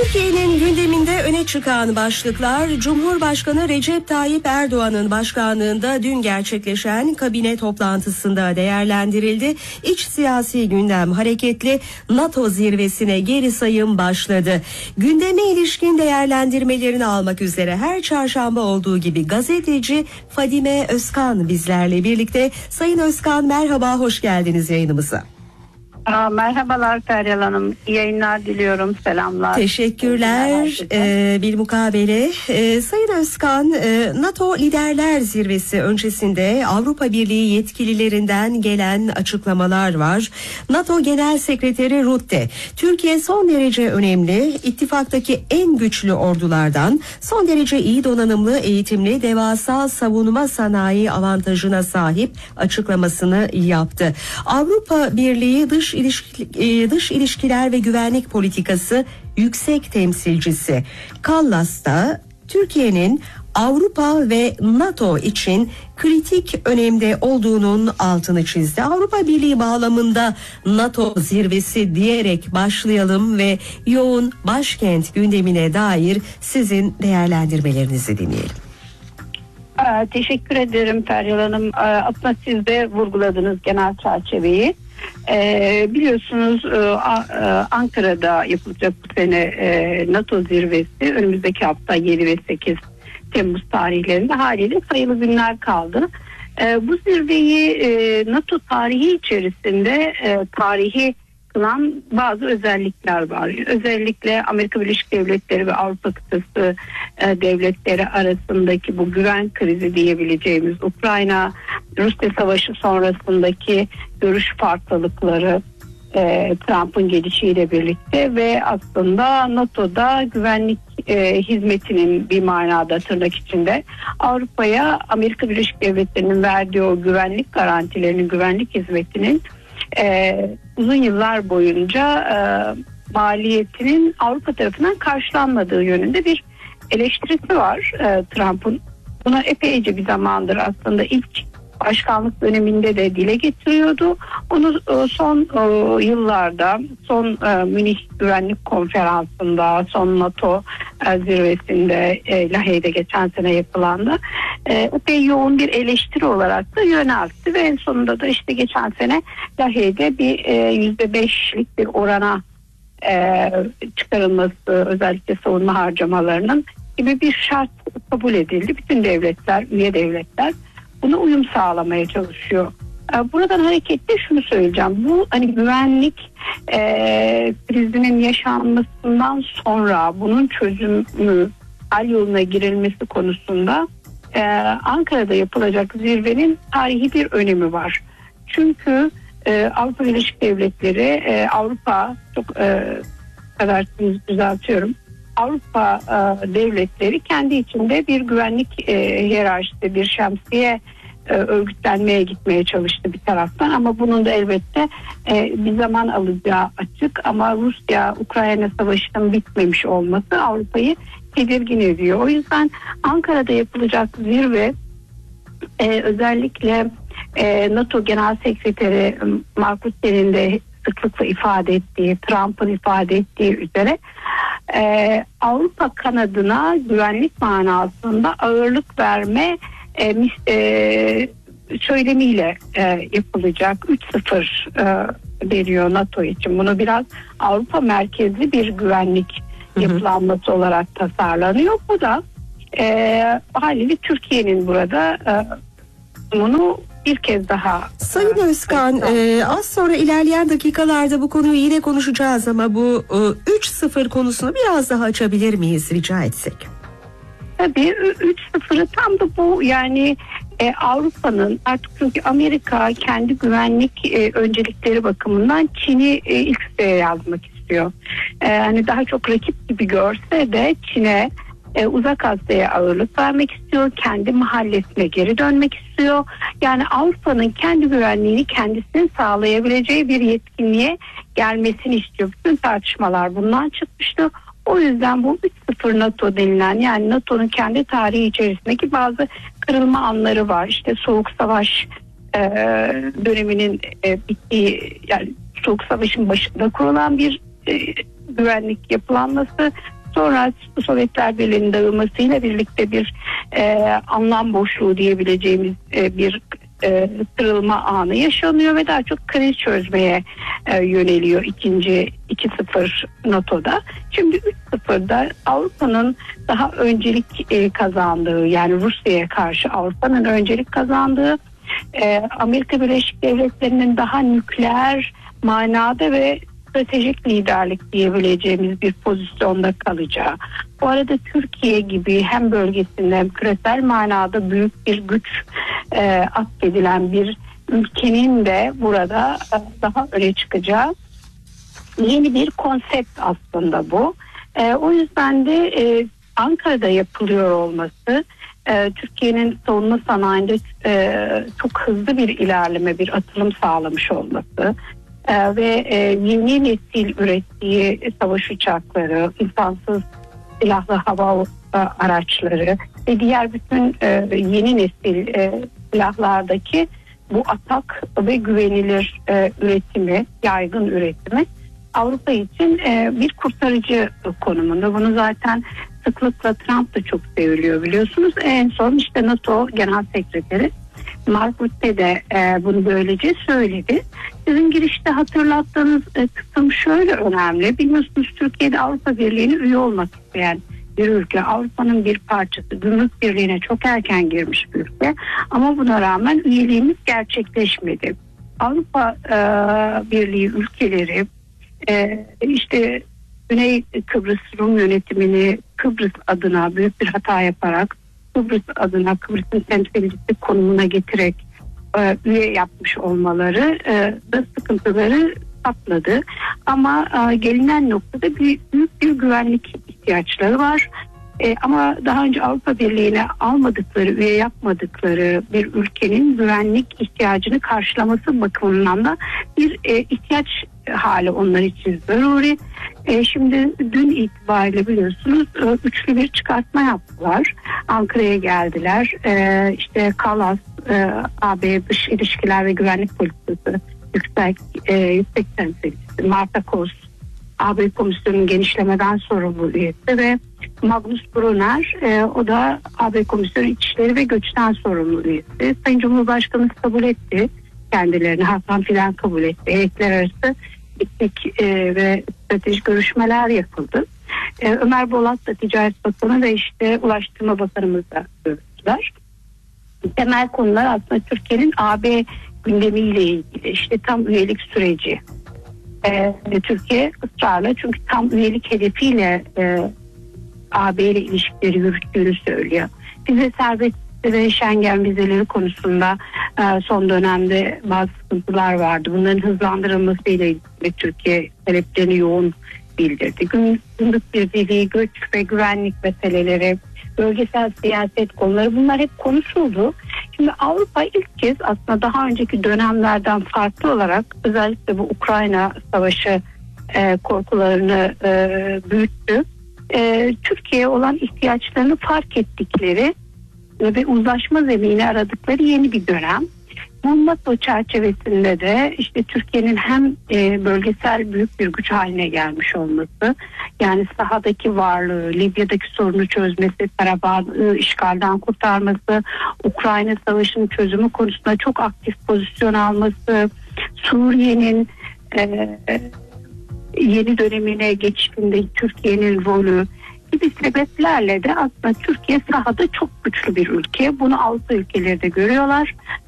Türkiye'nin gündeminde öne çıkan başlıklar, Cumhurbaşkanı Recep Tayyip Erdoğan'ın başkanlığında dün gerçekleşen kabine toplantısında değerlendirildi. İç siyasi gündem hareketli, NATO zirvesine geri sayım başladı. Gündeme ilişkin değerlendirmelerini almak üzere her çarşamba olduğu gibi gazeteci Fadime Özkan bizlerle birlikte. Sayın Özkan, merhaba, hoş geldiniz yayınımıza. Merhabalar Feryal Hanım. İyi yayınlar diliyorum. Selamlar. Teşekkürler. Bilmukabele. Sayın Özkan, NATO Liderler Zirvesi öncesinde Avrupa Birliği yetkililerinden gelen açıklamalar var. NATO Genel Sekreteri Rutte, Türkiye son derece önemli, ittifaktaki en güçlü ordulardan, son derece iyi donanımlı, eğitimli, devasa savunma sanayi avantajına sahip açıklamasını yaptı. Avrupa Birliği Dış İlişkiler ve Güvenlik Politikası Yüksek Temsilcisi Kallas da Türkiye'nin Avrupa ve NATO için kritik önemde olduğunun altını çizdi. Avrupa Birliği bağlamında NATO zirvesi diyerek başlayalım ve yoğun başkent gündemine dair sizin değerlendirmelerinizi dinleyelim. Teşekkür ederim Feryal Hanım. Aslında siz de vurguladınız genel çerçeveyi. Biliyorsunuz Ankara'da yapılacak bu sene NATO zirvesi önümüzdeki hafta 7 ve 8 Temmuz tarihlerinde, haliyle sayılı günler kaldı. Bu zirveyi NATO tarihi içerisinde tarihi kılan bazı özellikler var. Özellikle Amerika Birleşik Devletleri ve Avrupa kıtası devletleri arasındaki bu güven krizi diyebileceğimiz, Ukrayna-Rusya savaşı sonrasındaki görüş farklılıkları, Trump'ın gelişiyle birlikte ve aslında NATO'da güvenlik hizmetinin bir manada tırnak içinde Avrupa'ya Amerika Birleşik Devletleri'nin verdiği o güvenlik garantilerinin, güvenlik hizmetinin uzun yıllar boyunca maliyetinin Avrupa tarafından karşılanmadığı yönünde bir eleştirisi var Trump'ın. Buna epeyce bir zamandır, aslında ilk başkanlık döneminde de dile getiriyordu. Onu son yıllarda, son Münih Güvenlik Konferansı'nda, son NATO zirvesinde, Lahey'de geçen sene yapılandı, epey yoğun bir eleştiri olarak da yöneltti ve en sonunda da işte geçen sene Lahey'de bir %5'lik bir orana çıkarılması, özellikle savunma harcamalarının gibi bir şart kabul edildi. Bütün devletler, üye devletler buna uyum sağlamaya çalışıyor. Buradan hareketle şunu söyleyeceğim. Bu hani güvenlik krizinin yaşanmasından sonra bunun çözümü, hal yoluna girilmesi konusunda Ankara'da yapılacak zirvenin tarihi bir önemi var. Çünkü Avrupa Birleşik Devletleri, Avrupa düzeltiyorum. Avrupa devletleri kendi içinde bir güvenlik hiyerarşisi, bir şemsiye örgütlenmeye gitmeye çalıştı bir taraftan, ama bunun da elbette bir zaman alacağı açık. Ama Rusya-Ukrayna savaşının bitmemiş olması Avrupa'yı tedirgin ediyor. O yüzden Ankara'da yapılacak zirve özellikle NATO Genel Sekreteri Mark Rutte'nin de sıklıkla ifade ettiği, Trump'ın ifade ettiği üzere Avrupa kanadına güvenlik manasında ağırlık verme söylemiyle yapılacak. 3-0 veriyor NATO için. Bunu biraz Avrupa merkezli bir güvenlik yapılanması olarak tasarlanıyor. Bu da haliyle Türkiye'nin burada bunu bir kez daha... Sayın Özkan, az sonra ilerleyen dakikalarda bu konuyu yine konuşacağız ama bu 3-0 konusunu biraz daha açabilir miyiz, rica etsek? Tabii 3-0'ı tam da bu, yani Avrupa'nın artık, çünkü Amerika kendi güvenlik öncelikleri bakımından Çin'i ilk sıraya yazmak istiyor. Hani daha çok rakip gibi görse de Çin'e, Uzak Asya'ya ağırlık vermek istiyor. Kendi mahallesine geri dönmek istiyor. Yani Avrupa'nın kendi güvenliğini kendisinin sağlayabileceği bir yetkinliğe gelmesini istiyor. Bütün tartışmalar bundan çıkmıştı. O yüzden bu 3-0 NATO denilen, yani NATO'nun kendi tarihi içerisindeki bazı kırılma anları var. İşte Soğuk Savaş döneminin bittiği, yani Soğuk Savaş'ın başında kurulan bir güvenlik yapılanması, sonra Sovyetler Birliği'nin dağılmasıyla birlikte bir anlam boşluğu diyebileceğimiz bir kırılma anı yaşanıyor ve daha çok kriz çözmeye yöneliyor 2-0 NATO'da. Şimdi 3-0'da Avrupa'nın daha öncelik kazandığı, yani Rusya'ya karşı Avrupa'nın öncelik kazandığı, Amerika Birleşik Devletleri'nin daha nükleer manada ve stratejik liderlik diyebileceğimiz bir pozisyonda kalacağı. Bu arada Türkiye gibi hem bölgesinde hem küresel manada büyük bir güç atfedilen bir ülkenin de burada daha öne çıkacağı yeni bir konsept aslında bu. O yüzden de Ankara'da yapılıyor olması, Türkiye'nin savunma sanayinde çok hızlı bir ilerleme, bir atılım sağlamış olması ve yeni nesil ürettiği savaş uçakları, insansız silahlı hava araçları ve diğer bütün yeni nesil silahlardaki bu atak ve güvenilir üretimi, yaygın üretimi Avrupa için bir kurtarıcı konumunda. Bunu zaten sıklıkla Trump da çok seviliyor, biliyorsunuz. En son işte NATO Genel Sekreteri Mark Rutte de bunu böylece söyledi. Sizin girişte hatırlattığınız kısım şöyle önemli. Biliyorsunuz Türkiye'de Avrupa Birliği'ne üye olmak isteyen bir ülke. Avrupa'nın bir parçası. Gümrük Birliği'ne çok erken girmiş bir ülke. Ama buna rağmen üyeliğimiz gerçekleşmedi. Avrupa Birliği ülkeleri işte Güney Kıbrıs Rum yönetimini Kıbrıs adına büyük bir hata yaparak Kıbrıs adına Kıbrıs'ın temsilcisi konumuna getirerek üye yapmış olmaları da sıkıntıları patladı. Ama gelinen noktada büyük bir güvenlik ihtiyaçları var. Ama daha önce Avrupa Birliği'ne almadıkları, üye yapmadıkları bir ülkenin güvenlik ihtiyacını karşılaması bakımından da bir ihtiyaç hali onlar için zaruri. Şimdi dün itibariyle biliyorsunuz üçlü bir çıkartma yaptılar. Ankara'ya geldiler. İşte Kallas, AB Dış İlişkiler ve Güvenlik Politikası Yüksek Temsilcisi, Marta Kos, AB Komisyonu'nun genişlemeden sorumlu üyesi ve Magnus Brunner, o da AB Komisyonu İçişleri ve Göçten sorumlu üyesi. Sayın Cumhurbaşkanı kabul etti kendilerini, Hakan Fidan kabul etti. Heyetler arası teknik ve stratejik görüşmeler yapıldı. Ömer Bolat da Ticaret Bakanı ve işte Ulaştırma Bakanımız da görüştüler. Temel konular aslında Türkiye'nin AB gündemiyle ilgili, işte tam üyelik süreci. Türkiye ısrarla, çünkü tam üyelik hedefiyle AB ile ilişkileri yürüttüğünü söylüyor. Vize serbestliği ve Schengen vizeleri konusunda son dönemde bazı sıkıntılar vardı. Bunların hızlandırılmasıyla ilgili Türkiye taleplerini yoğun bildirdi. Gümrük birliği, göç ve güvenlik meseleleri, bölgesel siyaset konuları, bunlar hep konuşuldu. Şimdi Avrupa ilk kez aslında daha önceki dönemlerden farklı olarak özellikle bu Ukrayna savaşı korkularını büyüttü. Türkiye'ye olan ihtiyaçlarını fark ettikleri ve uzlaşma zemini aradıkları yeni bir dönem. Bu NATO çerçevesinde de işte Türkiye'nin hem bölgesel büyük bir güç haline gelmiş olması, yani sahadaki varlığı, Libya'daki sorunu çözmesi, Karabağ'ı işgalden kurtarması, Ukrayna Savaşı'nın çözümü konusunda çok aktif pozisyon alması, Suriye'nin yeni dönemine geçtiğinde Türkiye'nin rolü gibi sebeplerle de aslında Türkiye sahada çok güçlü bir ülke. Bunu Avrupa ülkeleri de görüyorlar.